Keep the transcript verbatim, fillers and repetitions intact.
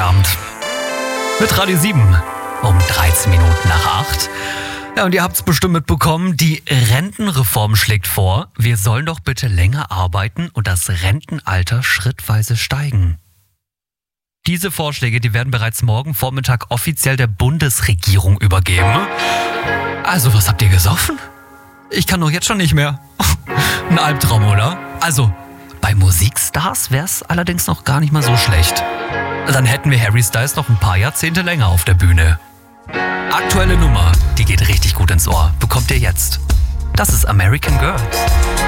Freitagabend. Mit Radio sieben um dreizehn Minuten nach acht. Ja, und ihr habt's bestimmt mitbekommen, die Rentenreform schlägt vor, wir sollen doch bitte länger arbeiten und das Rentenalter schrittweise steigen. Diese Vorschläge, die werden bereits morgen Vormittag offiziell der Bundesregierung übergeben. Also, was habt ihr gesoffen? Ich kann doch jetzt schon nicht mehr. Ein Albtraum, oder? Also, bei Musikstars wär's allerdings noch gar nicht mal so schlecht. Dann hätten wir Harry Styles noch ein paar Jahrzehnte länger auf der Bühne. Aktuelle Nummer, die geht richtig gut ins Ohr. Bekommt ihr jetzt. Das ist American Girl.